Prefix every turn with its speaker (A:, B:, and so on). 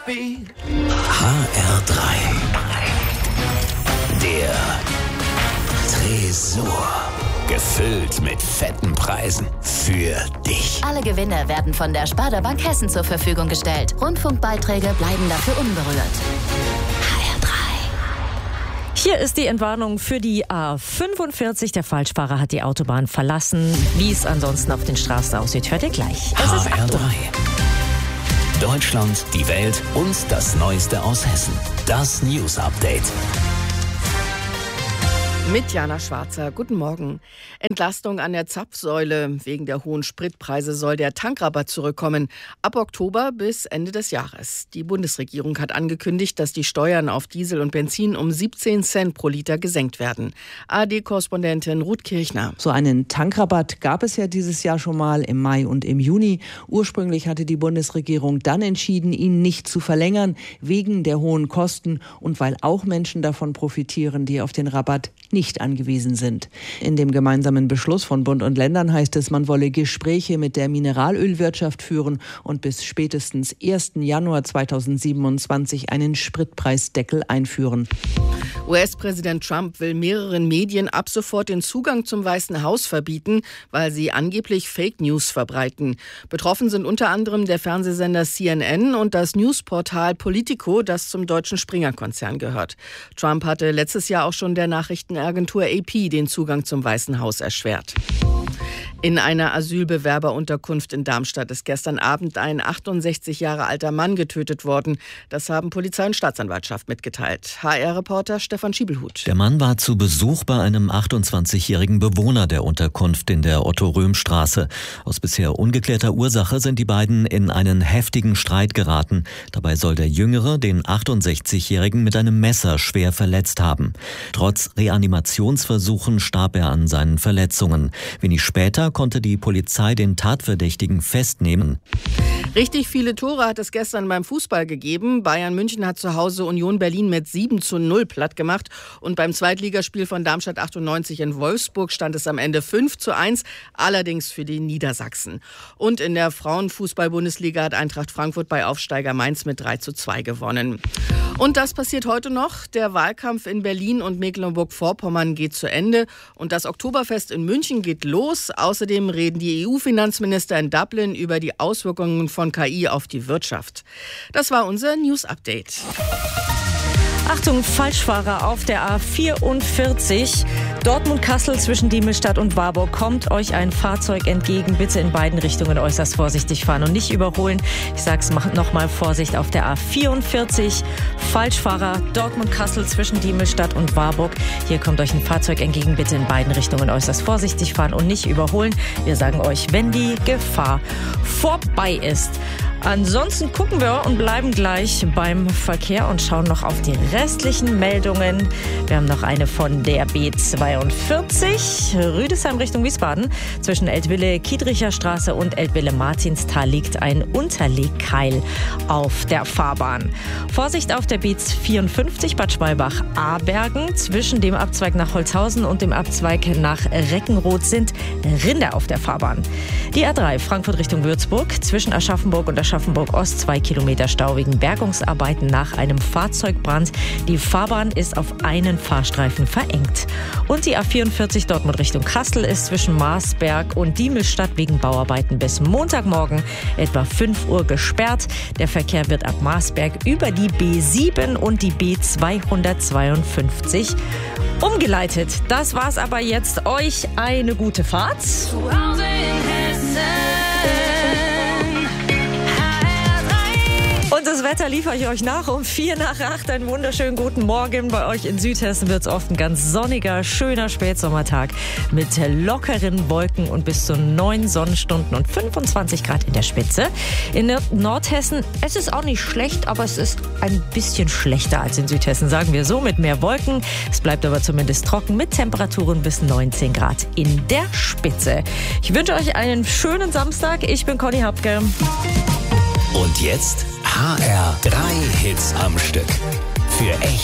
A: HR3. Der Tresor. Gefüllt mit fetten Preisen für dich.
B: Alle Gewinne werden von der Sparda Bank Hessen zur Verfügung gestellt. Rundfunkbeiträge bleiben dafür unberührt. HR3.
C: Hier ist die Entwarnung für die A45. Der Falschfahrer hat die Autobahn verlassen. Wie es ansonsten auf den Straßen aussieht, hört ihr gleich. Es ist
A: HR3. Deutschland, die Welt und das Neueste aus Hessen. Das News Update.
D: Mit Jana Schwarzer. Guten Morgen. Entlastung an der Zapfsäule. Wegen der hohen Spritpreise soll der Tankrabatt zurückkommen. Ab Oktober bis Ende des Jahres. Die Bundesregierung hat angekündigt, dass die Steuern auf Diesel und Benzin um 17 Cent pro Liter gesenkt werden. ARD-Korrespondentin Ruth Kirchner.
E: So einen Tankrabatt gab es ja dieses Jahr schon mal im Mai und im Juni. Ursprünglich hatte die Bundesregierung dann entschieden, ihn nicht zu verlängern, wegen der hohen Kosten und weil auch Menschen davon profitieren, die auf den Rabatt nicht angewiesen sind. In dem gemeinsamen Beschluss von Bund und Ländern heißt es, man wolle Gespräche mit der Mineralölwirtschaft führen und bis spätestens 1. Januar 2027 einen Spritpreisdeckel einführen.
D: US-Präsident Trump will mehreren Medien ab sofort den Zugang zum Weißen Haus verbieten, weil sie angeblich Fake News verbreiten. Betroffen sind unter anderem der Fernsehsender CNN und das Newsportal Politico, das zum deutschen Springer-Konzern gehört. Trump hatte letztes Jahr auch schon der Nachrichtenagentur AP den Zugang zum Weißen Haus erschwert. In einer Asylbewerberunterkunft in Darmstadt ist gestern Abend ein 68 Jahre alter Mann getötet worden. Das haben Polizei und Staatsanwaltschaft mitgeteilt. HR-Reporter Stefan Schiebelhut.
F: Der Mann war zu Besuch bei einem 28-jährigen Bewohner der Unterkunft in der Otto-Röhm-Straße. Aus bisher ungeklärter Ursache sind die beiden in einen heftigen Streit geraten. Dabei soll der Jüngere den 68-jährigen mit einem Messer schwer verletzt haben. Trotz Reanimationsversuchen starb er an seinen Verletzungen. Wenig später konnte die Polizei den Tatverdächtigen festnehmen.
D: Richtig viele Tore hat es gestern beim Fußball gegeben. Bayern München hat zu Hause Union Berlin mit 7:0 platt gemacht. Und beim Zweitligaspiel von Darmstadt 98 in Wolfsburg stand es am Ende 5:1, allerdings für die Niedersachsen. Und in der Frauenfußball-Bundesliga hat Eintracht Frankfurt bei Aufsteiger Mainz mit 3:2 gewonnen. Und das passiert heute noch. Der Wahlkampf in Berlin und Mecklenburg-Vorpommern geht zu Ende. Und das Oktoberfest in München geht los. Außerdem reden die EU-Finanzminister in Dublin über die Auswirkungen von KI auf die Wirtschaft. Das war unser News-Update.
C: Achtung, Falschfahrer auf der A44. Dortmund-Kassel zwischen Diemelstadt und Warburg kommt euch ein Fahrzeug entgegen. Bitte in beiden Richtungen äußerst vorsichtig fahren und nicht überholen. Ich sag's nochmal, Vorsicht auf der A44. Falschfahrer, Dortmund-Kassel zwischen Diemelstadt und Warburg. Hier kommt euch ein Fahrzeug entgegen. Bitte in beiden Richtungen äußerst vorsichtig fahren und nicht überholen. Wir sagen euch, wenn die Gefahr vorbei ist. Ansonsten gucken wir und bleiben gleich beim Verkehr und schauen noch auf die restlichen Meldungen. Wir haben noch eine von der B42. Rüdesheim Richtung Wiesbaden. Zwischen Eltville-Kiedricher Straße und Eltville-Martinstal liegt ein Unterlegkeil auf der Fahrbahn. Vorsicht auf der B54 Bad Schwalbach-Abergen. Zwischen dem Abzweig nach Holzhausen und dem Abzweig nach Reckenroth sind Rinder auf der Fahrbahn. Die A3 Frankfurt Richtung Würzburg. Zwischen Aschaffenburg und Aschaffenburg-Ost 2 Kilometer Stau wegen Bergungsarbeiten nach einem Fahrzeugbrand. Die Fahrbahn ist auf einen Fahrstreifen verengt. Und die A44 Dortmund Richtung Kassel ist zwischen Marsberg und Diemelstadt wegen Bauarbeiten bis Montagmorgen etwa 5 Uhr gesperrt. Der Verkehr wird ab Marsberg über die B7 und die B252 umgeleitet. Das war's aber jetzt. Euch eine gute Fahrt.
G: Zu Hause in Hessen.
C: Und das Wetter liefere ich euch nach um 7:45. Einen wunderschönen guten Morgen. Bei euch in Südhessen wird es oft ein ganz sonniger, schöner Spätsommertag mit lockeren Wolken und bis zu 9 Sonnenstunden und 25 Grad in der Spitze. In Nordhessen, es ist auch nicht schlecht, aber es ist ein bisschen schlechter als in Südhessen, sagen wir so, mit mehr Wolken. Es bleibt aber zumindest trocken mit Temperaturen bis 19 Grad in der Spitze. Ich wünsche euch einen schönen Samstag. Ich bin Conny Hapke.
A: Und jetzt HR3 Hits am Stück. Für echt